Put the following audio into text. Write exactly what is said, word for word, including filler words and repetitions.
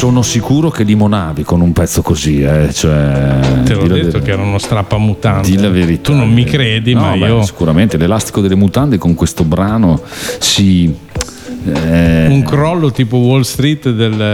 sono sicuro che limonavi con un pezzo così, eh. Cioè, te l'ho di la detto ver- che era uno strappamutande. di la verità. Tu non mi credi, No, ma beh, io sicuramente l'elastico delle mutande con questo brano si eh, un crollo tipo Wall Street del